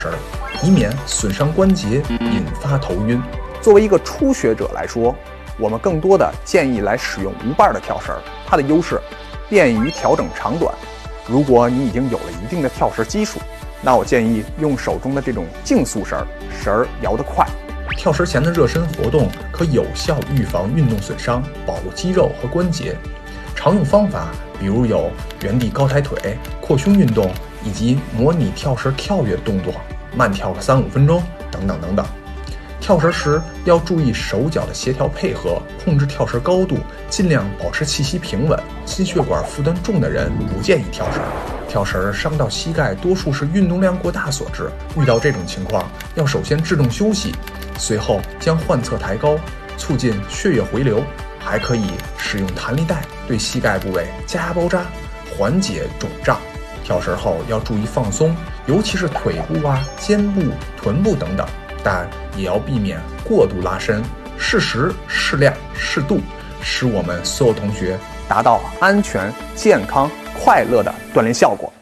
绳，以免损伤关节，引发头晕。 作为一个初学者来说，我们更多的建议来使用无把的跳绳，它的优势便于调整长短。如果你已经有了一定的跳绳基础，那我建议用手中的这种竞速绳，绳儿摇得快。 跳绳前的热身活动可有效预防运动损伤，保护肌肉和关节。常用方法比如有原地高抬腿、扩胸运动，以及模拟跳绳跳跃的动作，慢跳个3-5分钟等等等等。跳绳时要注意手脚的协调配合，控制跳绳高度，尽量保持气息平稳。心血管负担重的人不建议跳绳。跳绳伤到膝盖，多数是运动量过大所致。遇到这种情况，要首先制动休息，随后将患侧抬高，促进血液回流。还可以使用弹力带对膝盖部位加压包扎，缓解肿胀。跳绳后要注意放松，尤其是腿部啊、肩部、臀部等等，但也要避免过度拉伸，适时、适量、适度，使我们所有同学达到安全、健康、快乐的锻炼效果。